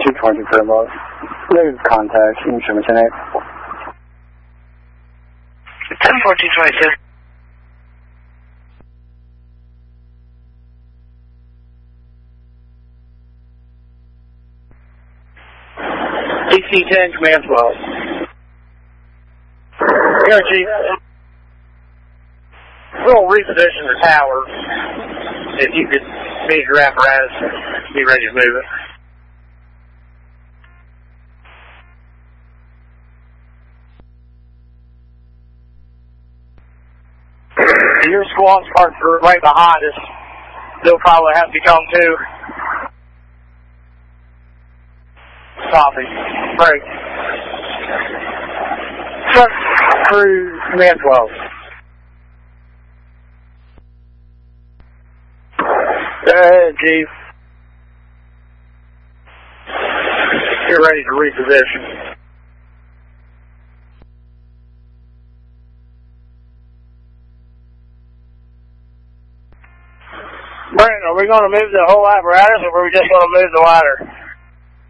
220 Fairmont. Lose contact, instrument 10-8. 10-14-26. DC-10, command 12. Here, Chief. We'll reposition the tower. If you could meet your apparatus and be ready to move it. Your squad's parked right behind us. They'll probably have to be talked to. Copy. Break. Truck crew, command 12. Go ahead, Chief. You're ready to reposition. Brent, are we going to move the whole apparatus or are we just going to move the ladder?